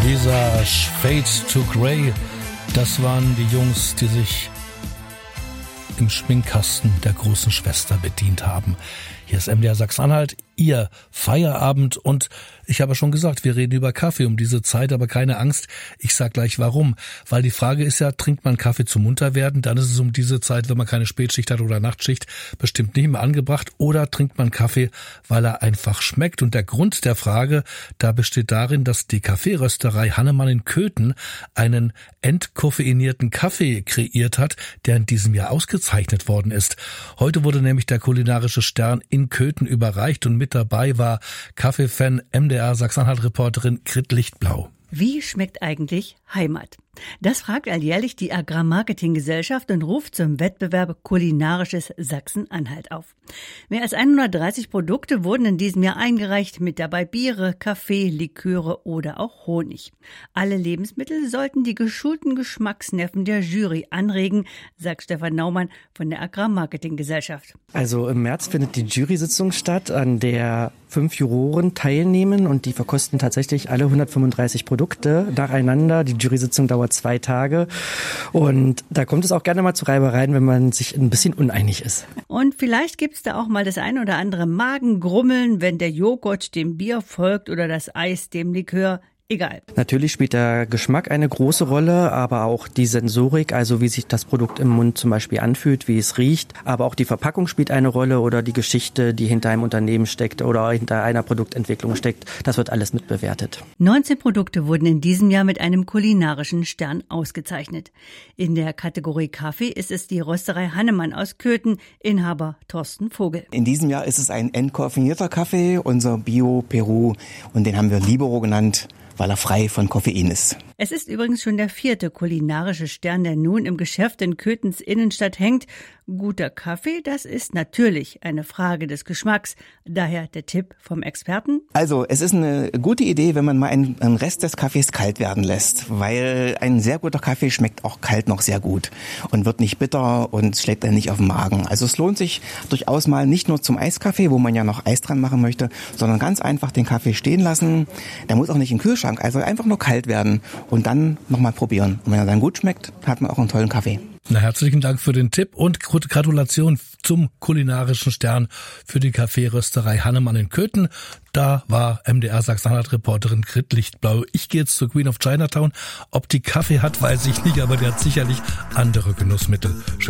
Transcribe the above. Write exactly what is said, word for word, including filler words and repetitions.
Visage, Fade to Grey, das waren die Jungs, die sich im Schminkkasten der großen Schwester bedient haben. Hier ist M D R Sachsen-Anhalt, Ihr Feierabend, und ich habe schon gesagt, wir reden über Kaffee um diese Zeit, aber keine Angst, ich sag gleich warum. Weil die Frage ist ja, trinkt man Kaffee zum Munterwerden, dann ist es um diese Zeit, wenn man keine Spätschicht hat oder Nachtschicht, bestimmt nicht mehr angebracht, oder trinkt man Kaffee, weil er einfach schmeckt. Und der Grund der Frage, da besteht darin, dass die Kaffeerösterei Hannemann in Köthen einen entkoffeinierten Kaffee kreiert hat, der in diesem Jahr ausgezeichnet worden ist. Heute wurde nämlich der kulinarische Stern in Köthen überreicht, und mit dabei war Kaffeefan M D R Sachsen-Anhalt-Reporterin Grit Lichtblau. Wie schmeckt eigentlich Heimat? Das fragt alljährlich die Agrarmarketinggesellschaft und ruft zum Wettbewerb Kulinarisches Sachsen-Anhalt auf. Mehr als hundertdreißig Produkte wurden in diesem Jahr eingereicht, mit dabei Biere, Kaffee, Liköre oder auch Honig. Alle Lebensmittel sollten die geschulten Geschmacksnerven der Jury anregen, sagt Stefan Naumann von der Agrarmarketinggesellschaft. Also im März findet die Jury-Sitzung statt, an der fünf Juroren teilnehmen, und die verkosten tatsächlich alle hundertfünfunddreißig Produkte nacheinander. Die Jury-Sitzung dauert zwei Tage, und da kommt es auch gerne mal zu Reibereien, wenn man sich ein bisschen uneinig ist. Und vielleicht gibt es da auch mal das ein oder andere Magengrummeln, wenn der Joghurt dem Bier folgt oder das Eis dem Likör. Egal. Natürlich spielt der Geschmack eine große Rolle, aber auch die Sensorik, also wie sich das Produkt im Mund zum Beispiel anfühlt, wie es riecht. Aber auch die Verpackung spielt eine Rolle, oder die Geschichte, die hinter einem Unternehmen steckt oder hinter einer Produktentwicklung steckt. Das wird alles mitbewertet. neunzehn Produkte wurden in diesem Jahr mit einem kulinarischen Stern ausgezeichnet. In der Kategorie Kaffee ist es die Rösterei Hannemann aus Köthen, Inhaber Thorsten Vogel. In diesem Jahr ist es ein entkoffinierter Kaffee, unser Bio-Peru, und den haben wir Libero genannt, weil er frei von Koffein ist. Es ist übrigens schon der vierte kulinarische Stern, der nun im Geschäft in Köthens Innenstadt hängt. Guter Kaffee, das ist natürlich eine Frage des Geschmacks. Daher der Tipp vom Experten. Also, es ist eine gute Idee, wenn man mal einen, einen Rest des Kaffees kalt werden lässt, weil ein sehr guter Kaffee schmeckt auch kalt noch sehr gut und wird nicht bitter und schlägt dann nicht auf den Magen. Also es lohnt sich durchaus mal nicht nur zum Eiskaffee, wo man ja noch Eis dran machen möchte, sondern ganz einfach den Kaffee stehen lassen. Der muss auch nicht im Kühlschrank, also einfach nur kalt werden und dann nochmal probieren. Und wenn er dann gut schmeckt, hat man auch einen tollen Kaffee. Na, herzlichen Dank für den Tipp und Gratulation zum kulinarischen Stern für die Kaffeerösterei Hannemann in Köthen. Da war M D R Sachsen-Anhalt-Reporterin Grit Lichtblau. Ich gehe jetzt zur Queen of Chinatown. Ob die Kaffee hat, weiß ich nicht, aber die hat sicherlich andere Genussmittel. Schön.